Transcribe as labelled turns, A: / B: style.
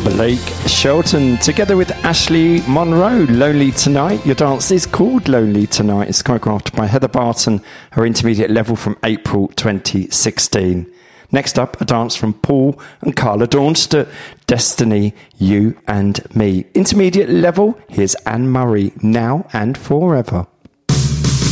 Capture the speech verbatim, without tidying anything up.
A: Blake Shelton, together with Ashley Monroe. Lonely Tonight. Your dance is called Lonely Tonight. It's choreographed by Heather Barton, her intermediate level from April twenty sixteen. Next up, a dance from Paul and Carla Dawnster, Destiny, You and Me. Intermediate level, here's Anne Murray, Now and Forever.